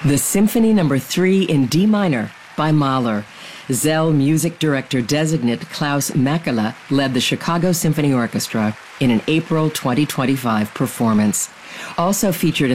The Symphony No. 3 in D minor by Mahler. Zell music director designate Klaus Makela led the Chicago Symphony Orchestra in an April 2025 performance. Also featured in